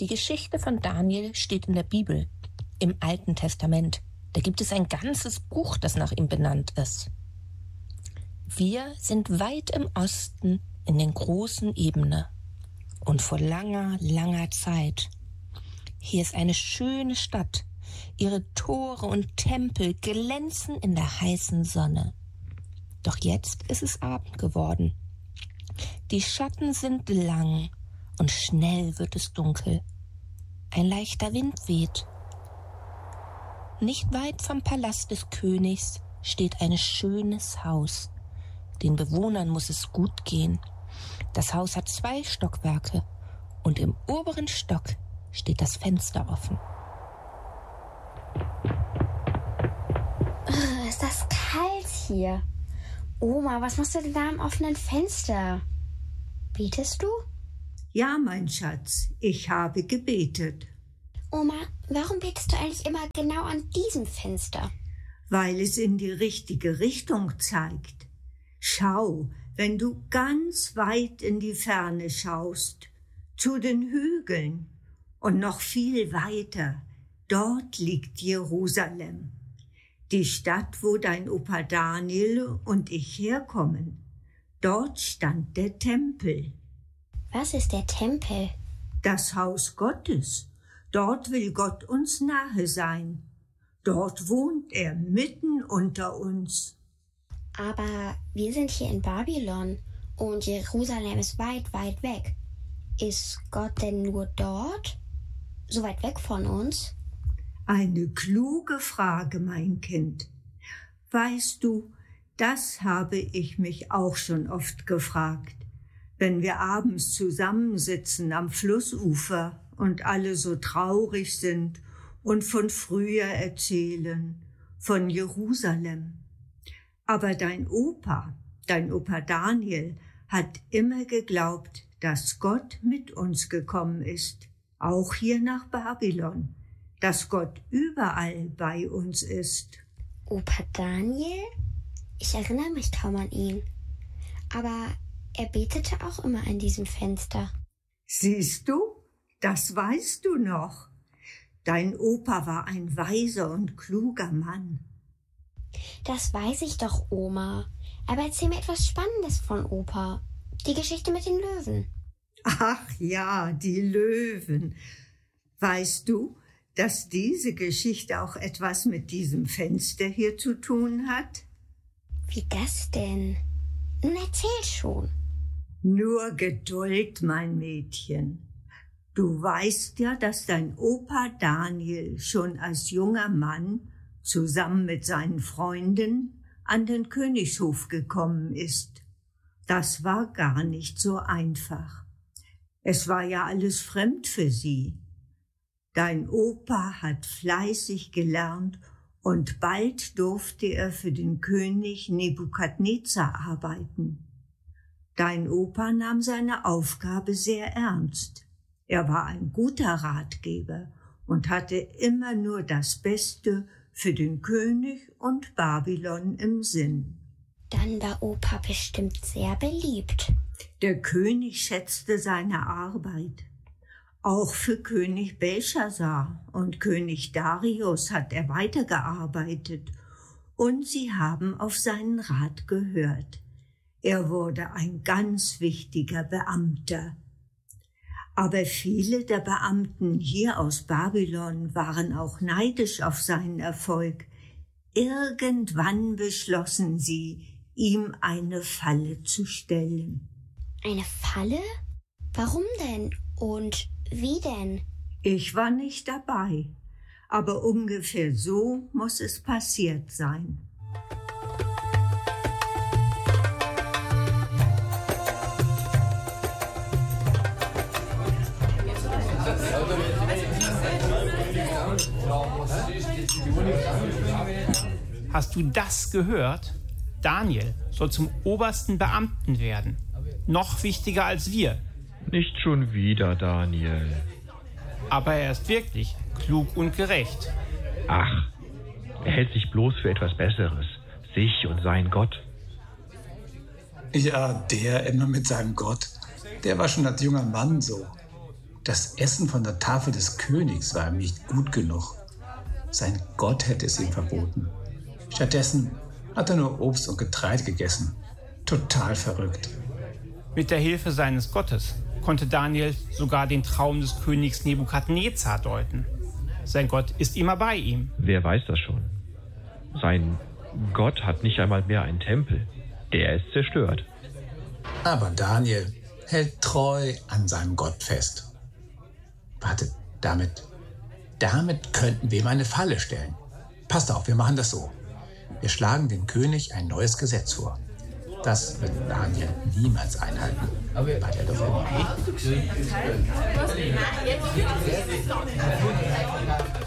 Die Geschichte von Daniel steht in der Bibel, im Alten Testament. Da gibt es ein ganzes Buch, das nach ihm benannt ist. Wir sind weit im Osten in den großen Ebene. Und vor langer, langer Zeit. Hier ist eine schöne Stadt. Ihre Tore und Tempel glänzen in der heißen Sonne. Doch jetzt ist es Abend geworden. Die Schatten sind lang und schnell wird es dunkel. Ein leichter Wind weht. Nicht weit vom Palast des Königs steht ein schönes Haus. Den Bewohnern muss es gut gehen. Das Haus hat 2 Stockwerke und im oberen Stock steht das Fenster offen. Ist das kalt hier? Oma, was machst du denn da am offenen Fenster? Betest du? Ja, mein Schatz, ich habe gebetet. Oma, warum betest du eigentlich immer genau an diesem Fenster? Weil es in die richtige Richtung zeigt. Schau, wenn du ganz weit in die Ferne schaust, zu den Hügeln und noch viel weiter, dort liegt Jerusalem, die Stadt, wo dein Opa Daniel und ich herkommen. Dort stand der Tempel. Was ist der Tempel? Das Haus Gottes. Dort will Gott uns nahe sein. Dort wohnt er mitten unter uns. Aber wir sind hier in Babylon und Jerusalem ist weit, weit weg. Ist Gott denn nur dort? So weit weg von uns? Eine kluge Frage, mein Kind. Weißt du, das habe ich mich auch schon oft gefragt, wenn wir abends zusammensitzen am Flussufer und alle so traurig sind und von früher erzählen, von Jerusalem. Aber dein Opa Daniel, hat immer geglaubt, dass Gott mit uns gekommen ist, auch hier nach Babylon, dass Gott überall bei uns ist. Opa Daniel? Ich erinnere mich kaum an ihn. Aber er betete auch immer an diesem Fenster. Siehst du? Das weißt du noch. Dein Opa war ein weiser und kluger Mann. Das weiß ich doch, Oma. Aber erzähl mir etwas Spannendes von Opa. Die Geschichte mit den Löwen. Ach ja, die Löwen. Weißt du, dass diese Geschichte auch etwas mit diesem Fenster hier zu tun hat? Wie das denn? Nun erzähl schon. Nur Geduld, mein Mädchen. Du weißt ja, dass dein Opa Daniel schon als junger Mann zusammen mit seinen Freunden an den Königshof gekommen ist. Das war gar nicht so einfach. Es war ja alles fremd für sie. Dein Opa hat fleißig gelernt und bald durfte er für den König Nebukadnezar arbeiten. Dein Opa nahm seine Aufgabe sehr ernst. Er war ein guter Ratgeber und hatte immer nur das Beste für den König und Babylon im Sinn. Dann war Opa bestimmt sehr beliebt. Der König schätzte seine Arbeit. Auch für König Belshazzar und König Darius hat er weitergearbeitet und sie haben auf seinen Rat gehört. Er wurde ein ganz wichtiger Beamter. Aber viele der Beamten hier aus Babylon waren auch neidisch auf seinen Erfolg. Irgendwann beschlossen sie, ihm eine Falle zu stellen. Eine Falle? Warum denn? Und wie denn? Ich war nicht dabei, aber ungefähr so muss es passiert sein. Hast du das gehört? Daniel soll zum obersten Beamten werden. Noch wichtiger als wir. Nicht schon wieder, Daniel. Aber er ist wirklich klug und gerecht. Ach, er hält sich bloß für etwas Besseres. Sich und sein Gott. Ja, der immer mit seinem Gott. Der war schon als junger Mann so. Das Essen von der Tafel des Königs war ihm nicht gut genug. Sein Gott hätte es ihm verboten. Stattdessen hat er nur Obst und Getreide gegessen. Total verrückt. Mit der Hilfe seines Gottes konnte Daniel sogar den Traum des Königs Nebukadnezar deuten. Sein Gott ist immer bei ihm. Wer weiß das schon? Sein Gott hat nicht einmal mehr einen Tempel. Der ist zerstört. Aber Daniel hält treu an seinem Gott fest. Wartet, damit könnten wir ihm eine Falle stellen. Passt auf, wir machen das so. Wir schlagen dem König ein neues Gesetz vor. Das wird Daniel niemals einhalten, weil er doch